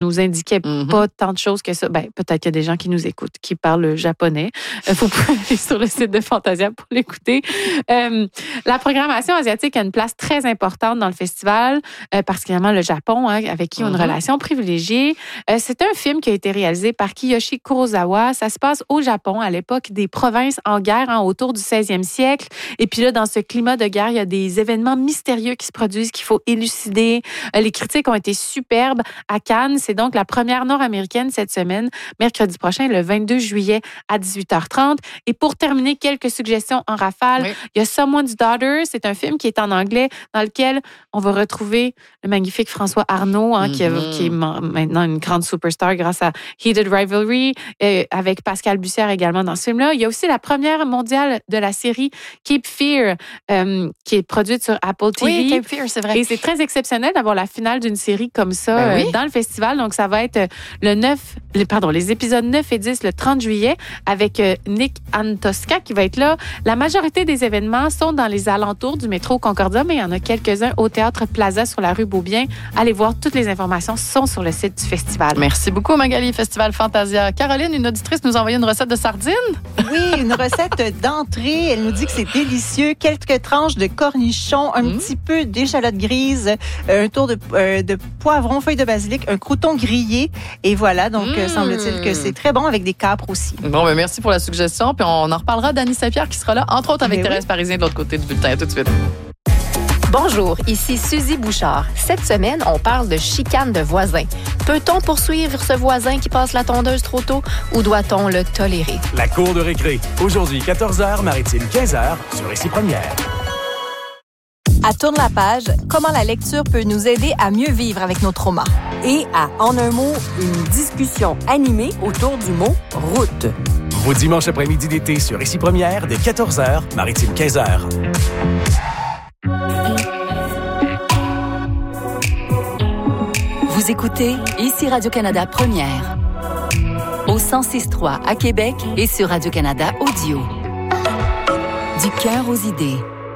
nous indiquait pas tant de choses que ça. Ben, peut-être qu'il y a des gens qui nous écoutent, qui parlent le japonais. Vous pouvez aller sur le site de Fantasia pour l'écouter. La programmation asiatique a une place très importante dans le festival, particulièrement le Japon, hein, avec qui on a une relation privilégiée. C'est un film qui a été réalisé par Kiyoshi Kurosawa. Ça se passe au Japon, à l'époque des provinces en guerre, hein, autour du 16e siècle. Et puis là, dans ce climat de guerre, il y a des événements mystérieux qui se produisent, qu'il faut élucider. Les critiques ont été superbes à Cannes. C'est donc la première nord-américaine cette semaine, mercredi prochain, le 22 juillet à 18h30. Et pour terminer, quelques suggestions en rafale. Oui. Il y a Someone's Daughter. C'est un film qui est en anglais, dans lequel on va retrouver le magnifique François Arnault, hein, qui est maintenant une grande superstar grâce à Heated Rivalry, avec Pascal Bussière également dans ce film-là. Il y a aussi la première mondiale de la série Cape Fear, qui est produite sur Apple TV. Oui, Cape Fear, c'est vrai. Et c'est très exceptionnel d'avoir la finale d'une série comme ça dans le festival. Donc, ça va être les épisodes 9 et 10 le 30 juillet avec Nick Antosca qui va être là. La majorité des événements sont dans les alentours du métro Concordia, mais il y en a quelques-uns au Théâtre Plaza sur la rue Beaubien. Allez voir, toutes les informations sont sur le site du festival. Merci beaucoup, Magali, Festival Fantasia. Caroline, une auditrice nous a envoyé une recette de sardines. Oui, une recette d'entrée. Elle nous dit que c'est délicieux. Quelques tranches de cornichons, un petit peu d'échalote grise, un tour de poivron, feuilles de basilic, un crouton grillé. Et voilà, donc semble-t-il que c'est très bon avec des capres aussi. Bon, ben merci pour la suggestion. Puis on en reparlera d'Annie Saint-Pierre qui sera là, entre autres avec Thérèse Parisien de l'autre côté du bulletin. À tout de suite. Bonjour, ici Suzy Bouchard. Cette semaine, on parle de chicane de voisins. Peut-on poursuivre ce voisin qui passe la tondeuse trop tôt ou doit-on le tolérer? La cour de récré. Aujourd'hui, 14h, Maritime 15h, sur Ici Première. À Tourne la page, comment la lecture peut nous aider à mieux vivre avec nos traumas. Et à En un mot, une discussion animée autour du mot « route ». Vos dimanches après-midi d'été sur Ici Première, dès 14h, Maritime 15h. Vous écoutez Ici Radio-Canada Première. Au 106.3 à Québec et sur Radio-Canada Audio. Du cœur aux idées.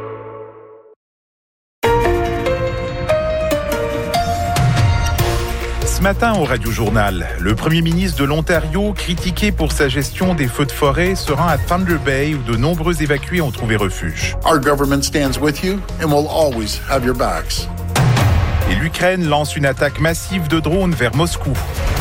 Ce matin au Radio-Journal, le premier ministre de l'Ontario, critiqué pour sa gestion des feux de forêt, se rend à Thunder Bay où de nombreux évacués ont trouvé refuge. Our government stands with you and will always have your backs. Et l'Ukraine lance une attaque massive de drones vers Moscou.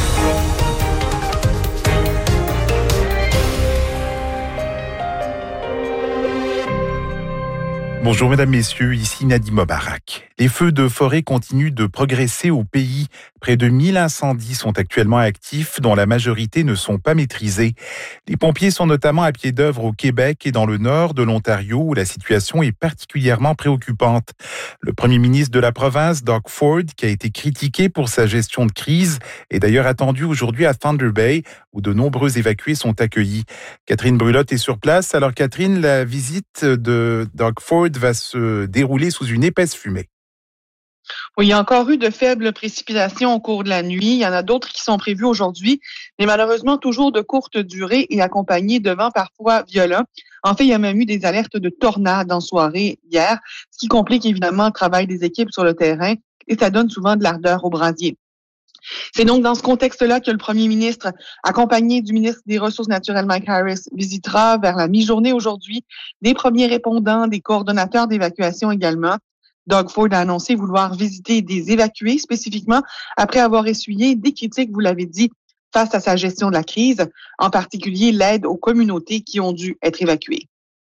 Bonjour mesdames, messieurs, ici Nadim Mobarak. Les feux de forêt continuent de progresser au pays. Près de 1000 incendies sont actuellement actifs, dont la majorité ne sont pas maîtrisés. Les pompiers sont notamment à pied d'œuvre au Québec et dans le nord de l'Ontario, où la situation est particulièrement préoccupante. Le premier ministre de la province, Doug Ford, qui a été critiqué pour sa gestion de crise, est d'ailleurs attendu aujourd'hui à Thunder Bay, où de nombreux évacués sont accueillis. Catherine Brulotte est sur place. Alors Catherine, la visite de Doug Ford va se dérouler sous une épaisse fumée. Oui, il y a encore eu de faibles précipitations au cours de la nuit. Il y en a d'autres qui sont prévues aujourd'hui, mais malheureusement toujours de courte durée et accompagnées de vents parfois violents. En fait, il y a même eu des alertes de tornades en soirée hier, ce qui complique évidemment le travail des équipes sur le terrain et ça donne souvent de l'ardeur au brasier. C'est donc dans ce contexte-là que le premier ministre, accompagné du ministre des Ressources naturelles Mike Harris, visitera vers la mi-journée aujourd'hui des premiers répondants, des coordonnateurs d'évacuation également. Doug Ford a annoncé vouloir visiter des évacués spécifiquement après avoir essuyé des critiques, vous l'avez dit, face à sa gestion de la crise, en particulier l'aide aux communautés qui ont dû être évacuées.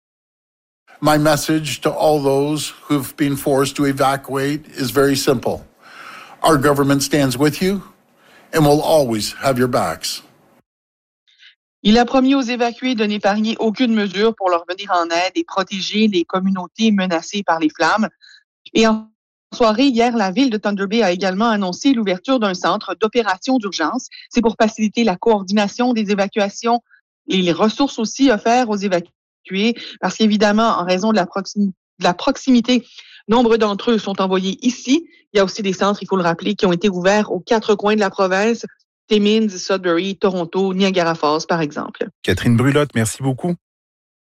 My message to all those who've been forced to evacuate is very simple. Our government stands with you and will always have your backs. Il a promis aux évacués de n'épargner aucune mesure pour leur venir en aide et protéger les communautés menacées par les flammes. Et en soirée, hier, la ville de Thunder Bay a également annoncé l'ouverture d'un centre d'opération d'urgence. C'est pour faciliter la coordination des évacuations et les ressources aussi offertes aux évacués, parce qu'évidemment, en raison de la proximité, nombre d'entre eux sont envoyés ici. Il y a aussi des centres, il faut le rappeler, qui ont été ouverts aux 4 coins de la province, Timmins, Sudbury, Toronto, Niagara Falls, par exemple. Catherine Brulotte, merci beaucoup.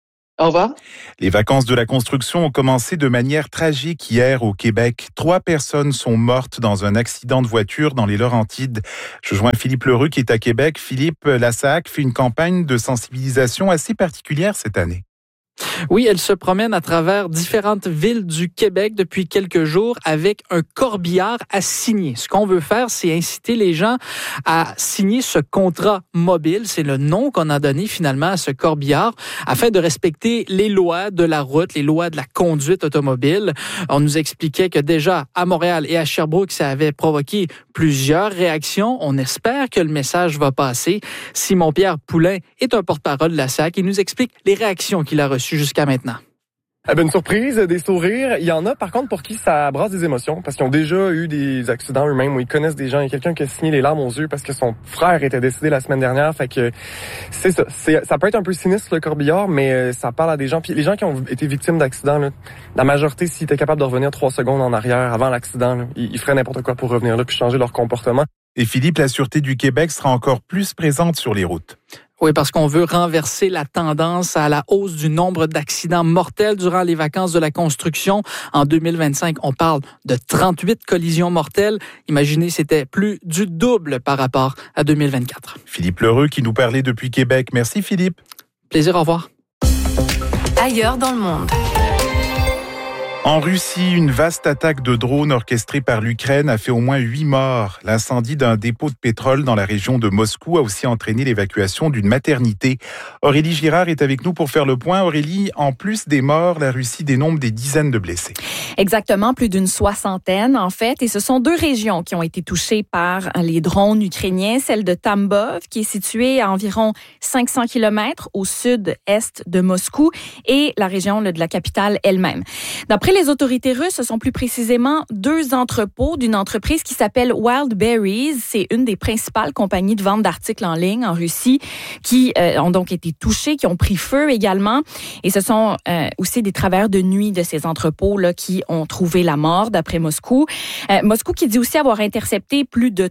Au revoir. Les vacances de la construction ont commencé de manière tragique hier au Québec. 3 personnes sont mortes dans un accident de voiture dans les Laurentides. Je joins Philippe L'Heureux qui est à Québec. Philippe, la SAAQ fait une campagne de sensibilisation assez particulière cette année. Oui, elle se promène à travers différentes villes du Québec depuis quelques jours avec un corbillard à signer. Ce qu'on veut faire, c'est inciter les gens à signer ce contrat mobile. C'est le nom qu'on a donné finalement à ce corbillard afin de respecter les lois de la route, les lois de la conduite automobile. On nous expliquait que déjà à Montréal et à Sherbrooke, ça avait provoqué plusieurs réactions. On espère que le message va passer. Simon-Pierre Poulain est un porte-parole de la SAAQ et nous explique les réactions qu'il a reçues jusqu'à maintenant. Une surprise, des sourires. Il y en a, par contre, pour qui ça brasse des émotions, parce qu'ils ont déjà eu des accidents eux-mêmes, où ils connaissent des gens. Il y a quelqu'un qui a signé les larmes aux yeux parce que son frère était décédé la semaine dernière. Fait que c'est ça. Ça peut être un peu sinistre, le corbillard, mais ça parle à des gens. Puis les gens qui ont été victimes d'accidents, là, la majorité, s'ils étaient capables de revenir 3 secondes en arrière avant l'accident, là, ils feraient n'importe quoi pour revenir là puis changer leur comportement. Et Philippe, la Sûreté du Québec sera encore plus présente sur les routes. Oui, parce qu'on veut renverser la tendance à la hausse du nombre d'accidents mortels durant les vacances de la construction. En 2025, on parle de 38 collisions mortelles. Imaginez, c'était plus du double par rapport à 2024. Philippe L'Heureux qui nous parlait depuis Québec. Merci Philippe. Plaisir, au revoir. Ailleurs dans le monde. En Russie, une vaste attaque de drones orchestrée par l'Ukraine a fait au moins 8 morts. L'incendie d'un dépôt de pétrole dans la région de Moscou a aussi entraîné l'évacuation d'une maternité. Aurélie Girard est avec nous pour faire le point. Aurélie, en plus des morts, la Russie dénombre des dizaines de blessés. Exactement, plus d'une 60aine en fait. Et ce sont 2 régions qui ont été touchées par les drones ukrainiens. Celle de Tambov, qui est située à environ 500 km au sud-est de Moscou, et la région de la capitale elle-même. D'après les autorités russes, ce sont plus précisément 2 entrepôts d'une entreprise qui s'appelle Wildberries. C'est une des principales compagnies de vente d'articles en ligne en Russie qui ont donc été touchées, qui ont pris feu également. Et ce sont aussi des travailleurs de nuit de ces entrepôts-là qui ont trouvé la mort, d'après Moscou. Moscou qui dit aussi avoir intercepté plus de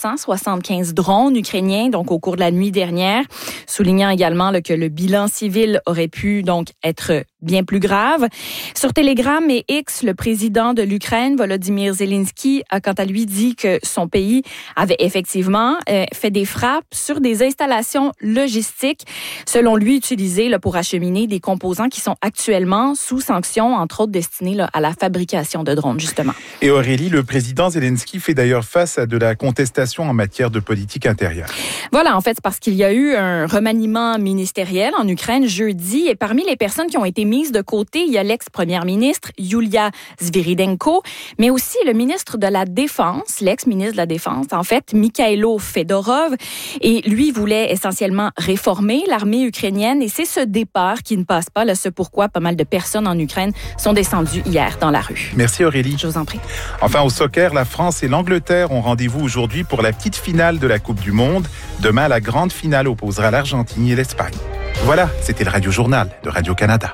375 drones ukrainiens donc au cours de la nuit dernière, soulignant également que le bilan civil aurait pu donc être bien plus grave. Sur Telegram et X, le président de l'Ukraine, Volodymyr Zelensky, a quant à lui dit que son pays avait effectivement fait des frappes sur des installations logistiques, selon lui utilisées pour acheminer des composants qui sont actuellement sous sanction, entre autres destinés à la fabrication de drones, justement. Et Aurélie, le président Zelensky fait d'ailleurs face à de la contestation en matière de politique intérieure. Voilà, en fait, c'est parce qu'il y a eu un remaniement ministériel en Ukraine jeudi, et parmi les personnes qui ont été mises de côté, il y a l'ex-première ministre Yulia Sviridenko, mais aussi le ministre de la Défense, l'ex-ministre de la Défense, en fait, Mikhailo Fedorov, et lui voulait essentiellement réformer l'armée ukrainienne, et c'est ce départ qui ne passe pas, ce pourquoi pas mal de personnes en Ukraine sont descendues hier dans la rue. Merci Aurélie. Je vous en prie. Enfin, au soccer, la France et l'Angleterre ont rendez-vous aujourd'hui pour la petite finale de la Coupe du Monde. Demain, la grande finale opposera l'Argentine et l'Espagne. Voilà, c'était le Radio Journal de Radio-Canada.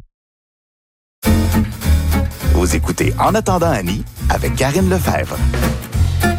Vous écoutez En attendant Annie avec Karine Lefebvre.